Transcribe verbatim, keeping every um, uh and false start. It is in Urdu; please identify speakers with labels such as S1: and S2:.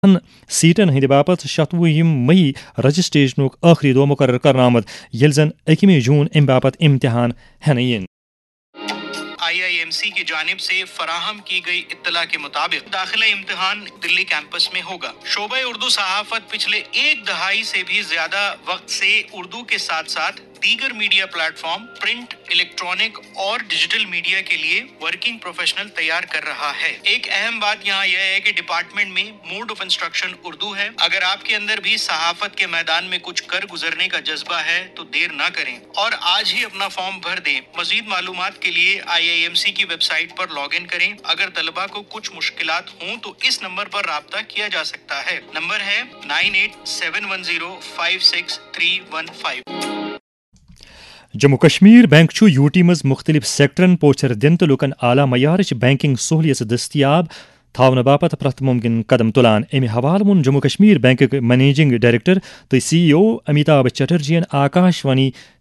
S1: سیٹن ہند باپت شتوہ مئی رجسٹریشن آخری دہ مقرر کرنا آمد یل زن اکم جون ام باپت امتحان ہینہ ین.
S2: آئی آئی ایم سی کی جانب سے فراہم کی گئی اطلاع کے مطابق داخلہ امتحان دلی کیمپس میں ہوگا. شعبہ اردو صحافت پچھلے ایک دہائی سے بھی زیادہ وقت سے اردو کے ساتھ ساتھ دیگر media plate form, print, electronic اور ڈیجیٹل میڈیا کے لیے ورکنگ پروفیشنل تیار کر رہا ہے. ایک اہم بات یہاں یہ ہے کہ ڈپارٹمنٹ میں موڈ آف انسٹرکشن اردو ہے. اگر آپ کے اندر بھی صحافت کے میدان میں کچھ کر گزرنے کا جذبہ ہے تو دیر نہ کریں اور آج ہی اپنا فارم بھر دیں. مزید معلومات کے لیے آئی آئی ایم سی کی web site per log in کریں. اگر طلبہ کو کچھ مشکلات ہوں تو اس نمبر پر رابطہ کیا جا سکتا ہے. نمبر ہے nine eight seven one zero five six three one five.
S1: Jammu Kashmir bank چھ یو ٹی مز مختلف سیکٹرن پوچھر دن تو لوکن اعلی معیارچ بینکنگ سہولیت دستیاب تھاونہ باپت پرت ممکن قدم تلان. امہ حوالہ وون Jammu Kashmir bank managing director تو سی ای او امیتابھ چٹرجین آکاش وانی